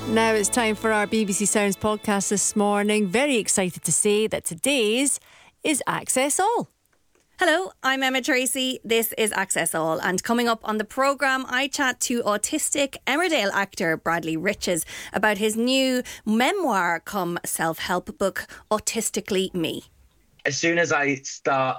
Now it's time for our BBC Sounds podcast this morning. Very excited to say that today's is Access All. Hello, I'm Emma Tracy. This is Access All, and coming up on the programme, I chat to autistic Emmerdale actor Bradley Riches about his new memoir come self-help book, Autistically Me. As soon as I start,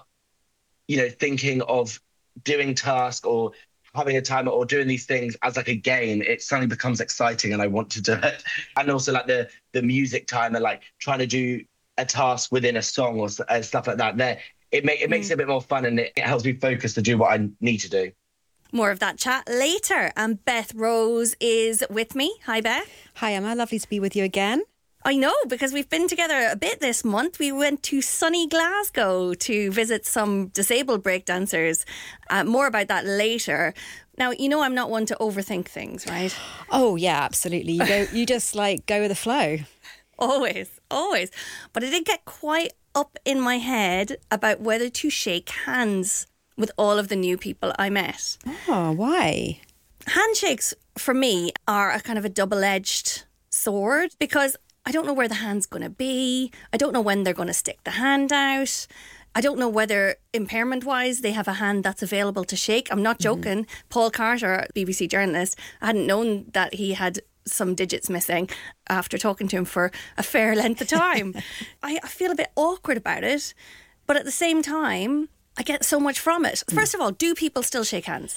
thinking of doing tasks or having a timer or doing these things as like a game, it suddenly becomes exciting and I want to do it. And also like the music timer, like trying to do a task within a song or stuff like that. It makes it a bit more fun, and it helps me focus to do what I need to do. More of that chat later. And Beth Rose is with me. Hi, Beth. Hi, Emma. Lovely to be with you again. I know, because we've been together a bit this month. We went to sunny Glasgow to visit some disabled breakdancers. More about that later. Now, I'm not one to overthink things, right? Oh, yeah, absolutely. You just go with the flow. Always. But I did get quite up in my head about whether to shake hands with all of the new people I met. Oh, why? Handshakes, for me, are a kind of a double-edged sword, because I don't know where the hand's going to be. I don't know when they're going to stick the hand out. I don't know whether, impairment-wise, they have a hand that's available to shake. I'm not joking. Paul Carter, BBC journalist, I hadn't known that he had some digits missing after talking to him for a fair length of time. I feel a bit awkward about it, but at the same time, I get so much from it. First of all, do people still shake hands?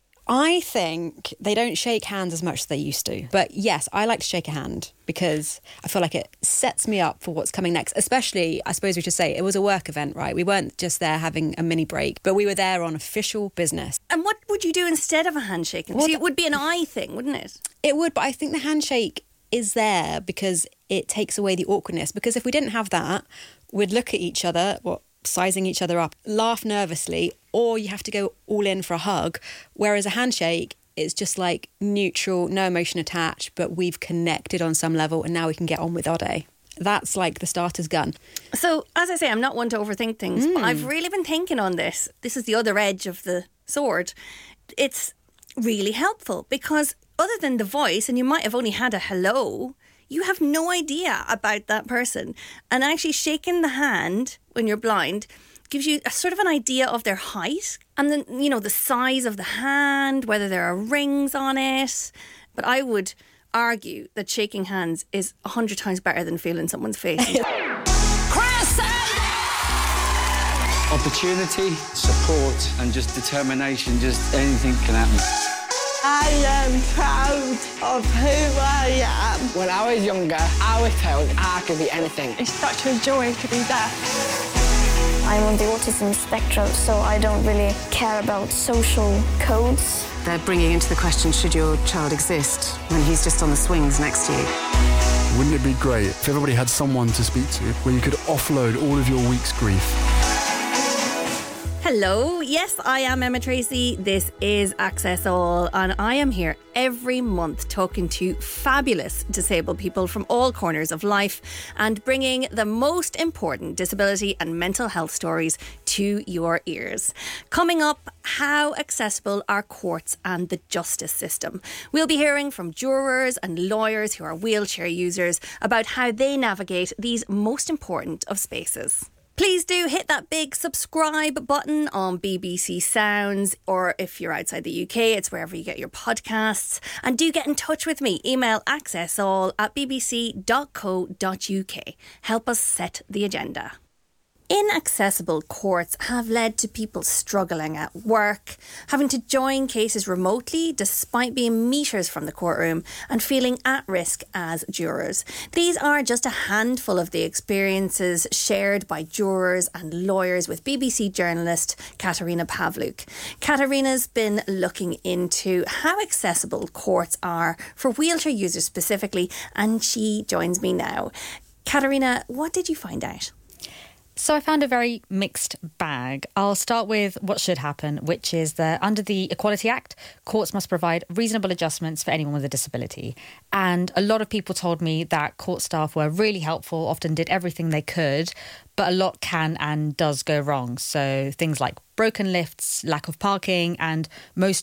I think they don't shake hands as much as they used to. But yes, I like to shake a hand because I feel like it sets me up for what's coming next. Especially, I suppose we should say, it was a work event, right? We weren't just there having a mini break, but we were there on official business. And what would you do instead of a handshake? Well, it would be an eye thing, wouldn't it? It would, but I think the handshake is there because it takes away the awkwardness. Because if we didn't have that, we'd look at each other, sizing each other up, laugh nervously, or you have to go all in for a hug. Whereas a handshake, it's just like neutral, no emotion attached, but we've connected on some level and now we can get on with our day. That's like the starter's gun. So, as I say, I'm not one to overthink things, but I've really been thinking on this. This is the other edge of the sword. It's really helpful because other than the voice, and you might have only had a hello, you have no idea about that person. And actually shaking the hand when you're blind gives you a sort of an idea of their height and then, the size of the hand, whether there are rings on it. But I would argue that shaking hands is 100 times better than feeling someone's face. Opportunity, support and just determination, just anything can happen. I am proud of who I am. When I was younger, I was told I could be anything. It's such a joy to be there. I'm on the autism spectrum, so I don't really care about social codes. They're bringing into the question, should your child exist when he's just on the swings next to you? Wouldn't it be great if everybody had someone to speak to where you could offload all of your week's grief? Hello, yes, I am Emma Tracy. This is Access All, and I am here every month talking to fabulous disabled people from all corners of life and bringing the most important disability and mental health stories to your ears. Coming up, how accessible are courts and the justice system? We'll be hearing from jurors and lawyers who are wheelchair users about how they navigate these most important of spaces. Please do hit that big subscribe button on BBC Sounds, or if you're outside the UK, it's wherever you get your podcasts. And do get in touch with me. Email accessall@bbc.co.uk. Help us set the agenda. Inaccessible courts have led to people struggling at work, having to join cases remotely despite being metres from the courtroom and feeling at risk as jurors. These are just a handful of the experiences shared by jurors and lawyers with BBC journalist Katarina Pawluk. Katarina's been looking into how accessible courts are for wheelchair users specifically, and she joins me now. Katarina, what did you find out? So I found a very mixed bag. I'll start with what should happen, which is that under the Equality Act, courts must provide reasonable adjustments for anyone with a disability. And a lot of people told me that court staff were really helpful, often did everything they could, but a lot can and does go wrong. So things like broken lifts, lack of parking, and most